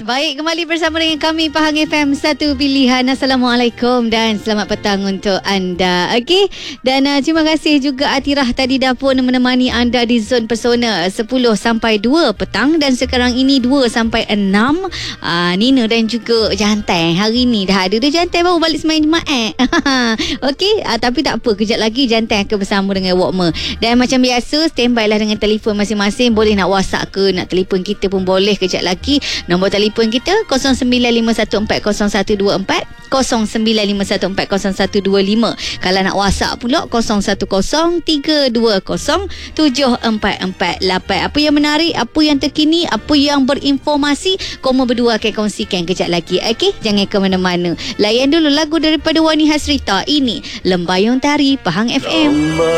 Baik, kembali bersama dengan kami Pahang FM, satu pilihan. Assalamualaikum dan selamat petang untuk anda. Okey, dan terima kasih juga Atirah tadi dah pun menemani anda di Zon Pesona 10 sampai 2 petang, dan sekarang ini 2 sampai 6. Nina dan juga Jantai hari ni dah ada. Dia Jantai baru balik semain Jumaat. Okey, tapi tak apa, kejap lagi Jantai akan bersama dengan Wokmer. Dan macam biasa, standby lah dengan telefon masing-masing. Boleh nak WhatsApp ke, nak telefon kita pun boleh kejap lagi. Nombor telefon kita 0951401124, 0951401125. Kalau nak WhatsApp pula 0103207448. Apa yang menarik, apa yang terkini, apa yang berinformasi, kamu berdua akan kongsikan kejap lagi. Okey, jangan ke mana-mana. Layan dulu lagu daripada Wani Hasrita. Ini Lembayung Tari Pahang FM.